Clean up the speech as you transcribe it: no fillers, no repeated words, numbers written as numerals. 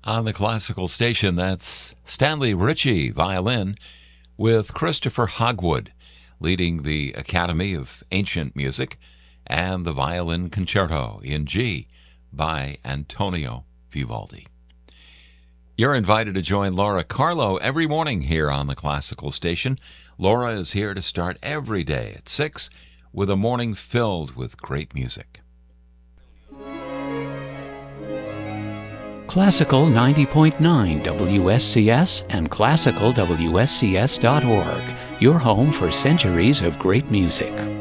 On the classical station, that's Stanley Ritchie, violin, with Christopher Hogwood leading the Academy of Ancient Music and the Violin Concerto in G by Antonio Vivaldi. You're invited to join Laura Carlo every morning here on the classical station. Laura is here to start every day at 6 with a morning filled with great music. Classical 90.9 WSCS and classicalwscs.org, your home for centuries of great music.